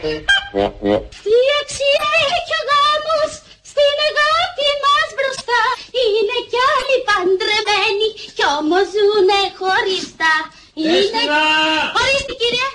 Τι αξία έχει ο γάμος στην αγάπη μας μπροστά. Είναι κι άλλοι παντρεμένοι κι όμως ζουνε χωριστά. Είναι... Ορίστε κύριε.